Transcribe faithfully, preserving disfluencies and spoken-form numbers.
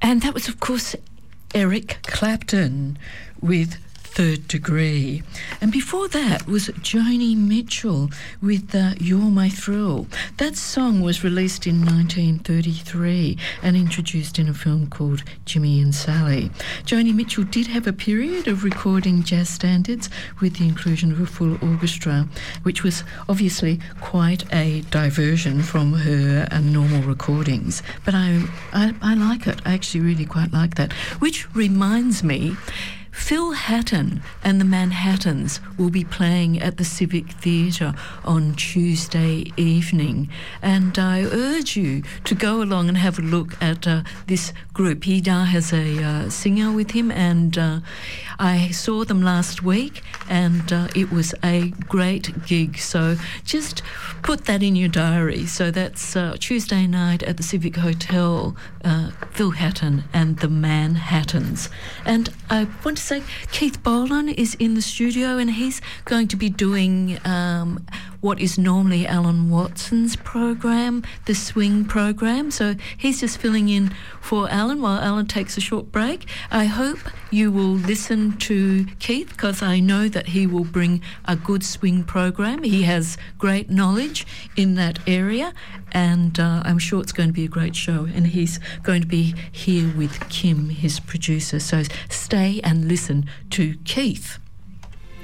And that was, of course, Eric Clapton with Third Degree. And before that was Joni Mitchell with uh, You're My Thrill. That song was released in nineteen thirty-three and introduced in a film called Jimmy and Sally. Joni Mitchell did have a period of recording jazz standards with the inclusion of a full orchestra, which was obviously quite a diversion from her uh, normal recordings. But I, I, I like it. I actually really quite like that. Which reminds me, Phil Hatton and the Manhattans will be playing at the Civic Theatre on Tuesday evening, and I urge you to go along and have a look at uh, this group. He now has a uh, singer with him, and uh, I saw them last week, and uh, it was a great gig. So just put that in your diary. So that's uh, Tuesday night at the Civic Hotel, uh, Phil Hatton and the Manhattans. And I want to say Keith Bolan is in the studio, and he's going to be doing um, what is normally Alan Watson's program, the swing program. So he's just filling in for Alan while Alan takes a short break. I hope you will listen to Keith, because I know that he will bring a good swing program. He has great knowledge in that area, and uh, I'm sure it's going to be a great show. And he's going to be here with Kim, his producer. So stay and listen to Keith.